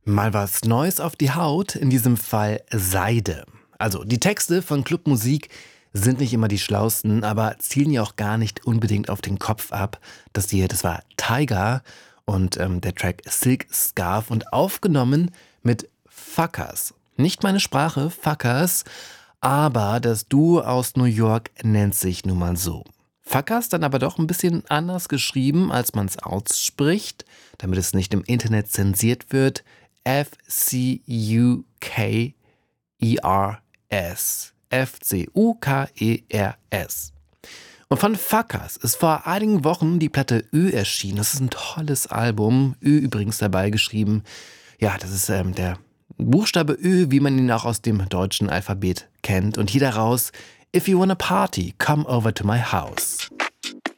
Mal was Neues auf die Haut, in diesem Fall Seide. Also die Texte von Clubmusik sind nicht immer die schlausten, aber zielen ja auch gar nicht unbedingt auf den Kopf ab. Das war Tyga und der Track Silk Scarf und aufgenommen mit Fuckers. Nicht meine Sprache, Fuckers, aber das Duo aus New York nennt sich nun mal so. Fuckers dann aber doch ein bisschen anders geschrieben, als man es ausspricht, damit es nicht im Internet zensiert wird. F-C-U-K-E-R-S. F-C-U-K-E-R-S. Und von Fuckers ist vor einigen Wochen die Platte Ö erschienen. Das ist ein tolles Album. Ö übrigens dabei geschrieben. Ja, das ist der Buchstabe Ö, wie man ihn auch aus dem deutschen Alphabet kennt. Und hier daraus: If you wanna party, come over to my house.